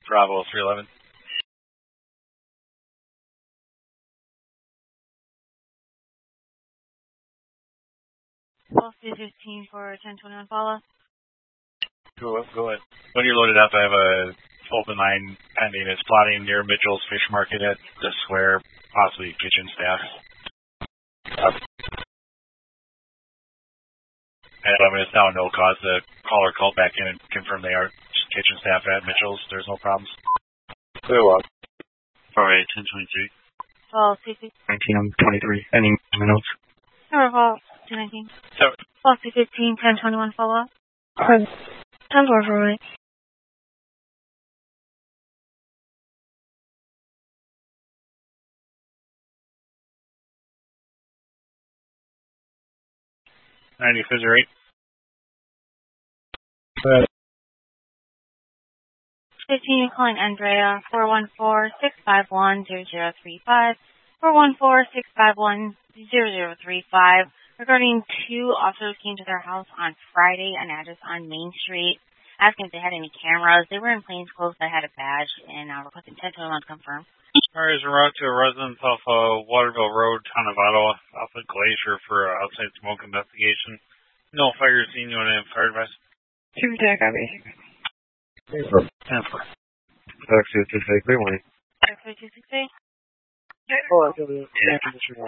Bravo 311. Well, 315 for 1021 follow. Go ahead. When you're loaded up, I have a open line pending. It's plotting near Mitchell's Fish Market at the Square, possibly kitchen staff. And it's now no cause. The caller called back in and confirmed they are kitchen staff at Mitchell's. There's no problems. Very well. All right, 1023. Well, 315. 19, I'm 23. Any minutes? Number call 219. So, Well, 315 1021 follow up. 1044. 90 fizzer 8. 15, you're calling Andrea, 414-651-0035, 414-651-0035, regarding two officers came to their house on Friday, an address on Main Street, asking if they had any cameras. They were in plainclothes that had a badge, and requesting 1021 to confirm. Cars en route to a residence off Waterville Road, Town of Ottawa, off of Glacier for outside smoke investigation. No fire scene. You want to fire advice? 2-10, copy. 10-4. Taxi 268, clear morning. 268? Oh, I'll do it. After this report.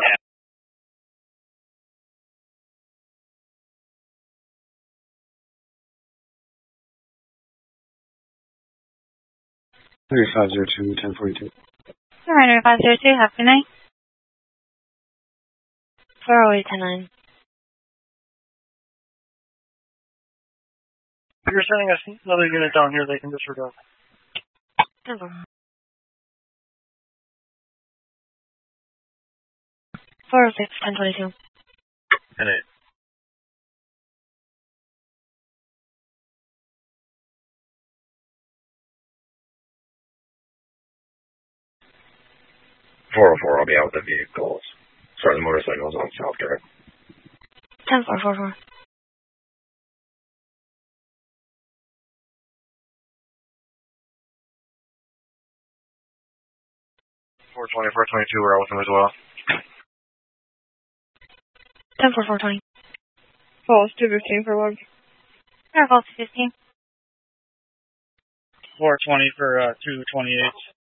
3502, 1042. Surrender 502, have a good night. 408-10-9. If you're sending us another unit down here, they can disregard. 406-1022. 406-1022. And it. 404, I'll be out with the vehicles. Sorry, the motorcycles on South Garrett. 10-444. 420, 422, we're out with them as well. 10-4-4-20. Falls 215 for log. Falls 215. 420 for 228.